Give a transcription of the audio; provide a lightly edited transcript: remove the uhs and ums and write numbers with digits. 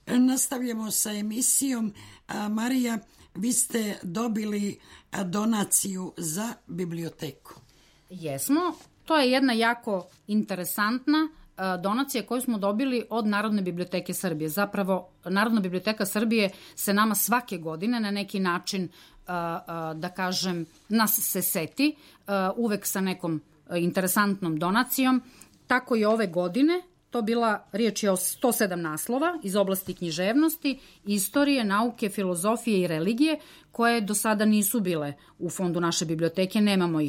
Nastavljamo sa emisijom. Marija, vi ste dobili donaciju za biblioteku. Jesmo. To je jedna jako interesantna donacija koju smo dobili od Narodne biblioteke Srbije. Zapravo, Narodna biblioteka Srbije se nama svake godine na neki način, da kažem, nas se seti, uvek sa nekom interesantnom donacijom. Tako i ove godine. To bila, riječ je o 107 naslova iz oblasti književnosti, istorije, nauke, filozofije i religije, koje do sada nisu bile u fondu naše biblioteke, nemamo ih